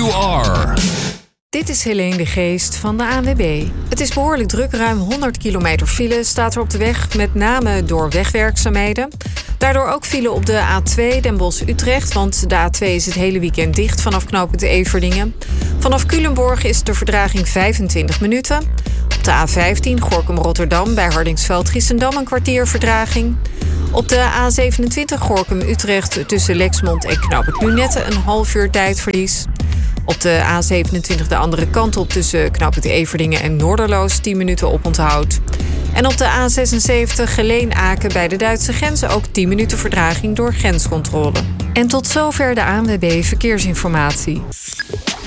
you are. Dit is Helene de Geest van de ANWB. Het is behoorlijk druk, ruim 100 kilometer file staat er op de weg, met name door wegwerkzaamheden. Daardoor ook file op de A2 Den Bosch-Utrecht, want de A2 is het hele weekend dicht vanaf knooppunt Everdingen. Vanaf Culemborg is de vertraging 25 minuten. Op de A15 Gorinchem-Rotterdam bij Hardingsveld-Giessendam een kwartier vertraging. Op de A27 Gorinchem-Utrecht tussen Lexmond en knooppunt Lunette een half uur tijdverlies. Op de A27 de andere kant op tussen knooppunt Everdingen en Noorderloos 10 minuten oponthoud. En op de A76 Geleen-Aken bij de Duitse grens ook 10 minuten vertraging door grenscontrole. En tot zover de ANWB Verkeersinformatie.